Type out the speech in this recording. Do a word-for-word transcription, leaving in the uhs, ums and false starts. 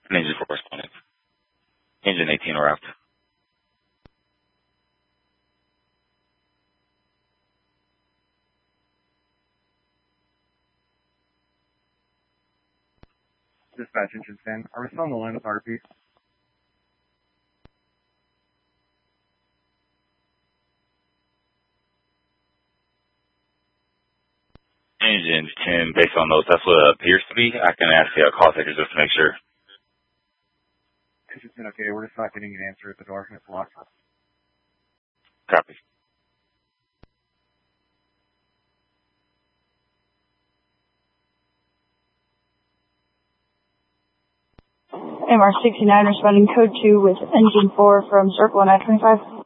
Engine four responding. Engine eighteen arrived. Dispatch engine ten. Are we still on the line with R P? Engine ten, based on those, that's what it appears to be. I can ask the call takers just to make sure. Engine ten, okay, we're just not getting an answer at the door. It's locked. Copy. M R sixty-nine responding code two with engine four from Circle nine twenty-five.